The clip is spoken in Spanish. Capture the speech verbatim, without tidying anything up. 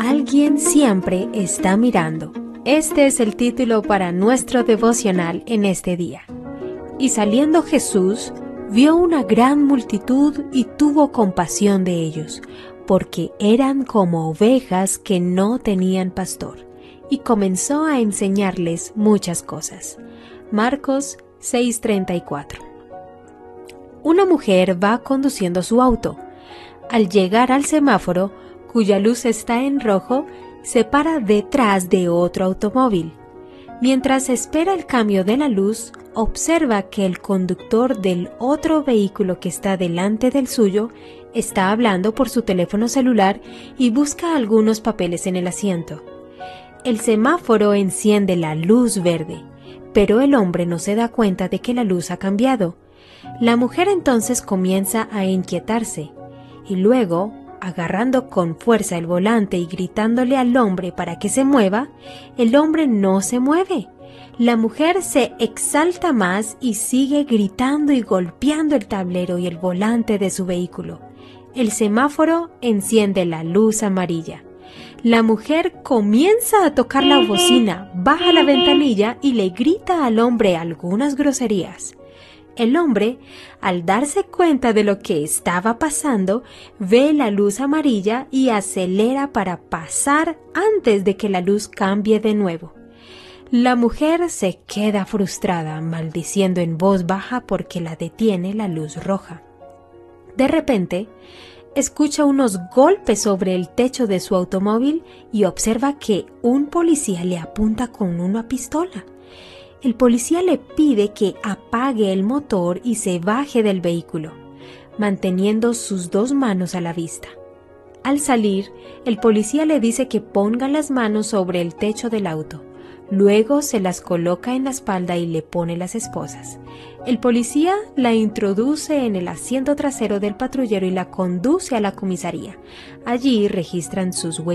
Alguien siempre está mirando. Este es el título para nuestro devocional en este día. Y saliendo Jesús, vio una gran multitud y tuvo compasión de ellos, porque eran como ovejas que no tenían pastor, y comenzó a enseñarles muchas cosas. Marcos seis treinta y cuatro. Una mujer va conduciendo su auto. Al llegar al semáforo, cuya luz está en rojo, se para detrás de otro automóvil. Mientras espera el cambio de la luz, observa que el conductor del otro vehículo que está delante del suyo está hablando por su teléfono celular y busca algunos papeles en el asiento. El semáforo enciende la luz verde, pero el hombre no se da cuenta de que la luz ha cambiado. La mujer entonces comienza a inquietarse y luego, agarrando con fuerza el volante y gritándole al hombre para que se mueva, el hombre no se mueve. La mujer se exalta más y sigue gritando y golpeando el tablero y el volante de su vehículo. El semáforo enciende la luz amarilla. La mujer comienza a tocar la bocina, baja la ventanilla y le grita al hombre algunas groserías. El hombre, al darse cuenta de lo que estaba pasando, ve la luz amarilla y acelera para pasar antes de que la luz cambie de nuevo. La mujer se queda frustrada, maldiciendo en voz baja porque la detiene la luz roja. De repente, escucha unos golpes sobre el techo de su automóvil y observa que un policía le apunta con una pistola. El policía le pide que apague el motor y se baje del vehículo, manteniendo sus dos manos a la vista. Al salir, el policía le dice que ponga las manos sobre el techo del auto. Luego se las coloca en la espalda y le pone las esposas. El policía la introduce en el asiento trasero del patrullero y la conduce a la comisaría. Allí registran sus huellas